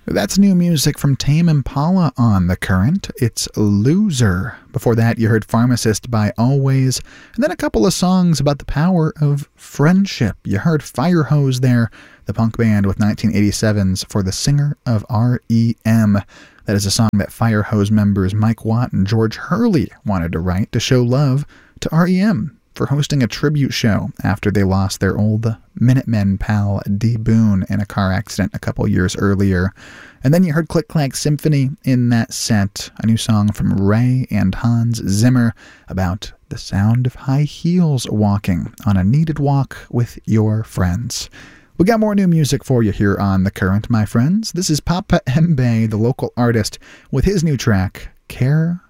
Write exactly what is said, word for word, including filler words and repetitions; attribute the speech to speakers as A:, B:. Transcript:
A: That's new music from Tame Impala on The Current. It's Loser. Before that, you heard Pharmacist by Always, and then a couple of songs about the power of friendship. You heard Firehose there, the punk band with nineteen eighty-seven's For the Singer of R E M. That is a song that Firehose members Mike Watt and George Hurley wanted to write to show love to R E M for hosting a tribute show after they lost their old Minutemen pal D. Boone in a car accident a couple years earlier. And then you heard Click Clack Symphony in that set, a new song from Ray and Hans Zimmer about the sound of high heels walking on a needed walk with your friends. We got more new music for you here on The Current, my friends. This is Papa Mbaye, the local artist, with his new track, Care